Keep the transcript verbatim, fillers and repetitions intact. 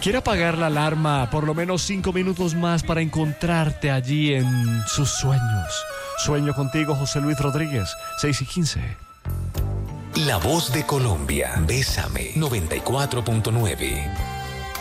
quiere apagar la alarma por lo menos cinco minutos más para encontrarte allí en sus sueños. Sueño contigo, José Luis Rodríguez, seis y quince. La voz de Colombia, Bésame, noventa y cuatro punto nueve.